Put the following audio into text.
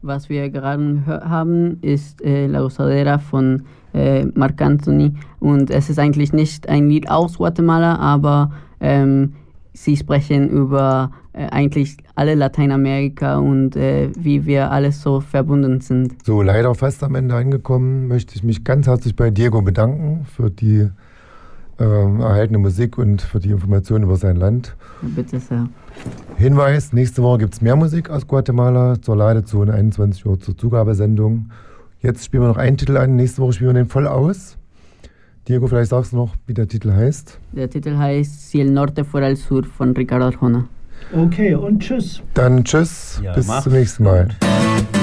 was wir gerade haben, ist La Gozadera von Marc Anthony. Und es ist eigentlich nicht ein Lied aus Guatemala, aber sie sprechen über eigentlich alle Lateinamerika und wie wir alles so verbunden sind. So, leider fast am Ende angekommen, möchte ich mich ganz herzlich bei Diego bedanken für die erhaltene Musik und für die Informationen über sein Land. Ja, bitte sehr. Hinweis, nächste Woche gibt es mehr Musik aus Guatemala zur Ladezone, 21 Uhr zur Zugabesendung. Jetzt spielen wir noch einen Titel an, nächste Woche spielen wir den voll aus. Diego, vielleicht sagst du noch, wie der Titel heißt. Der Titel heißt Si el Norte fuera el Sur von Ricardo Arjona. Okay, und tschüss. Dann tschüss, Ja, bis zum nächsten Mal. Gut.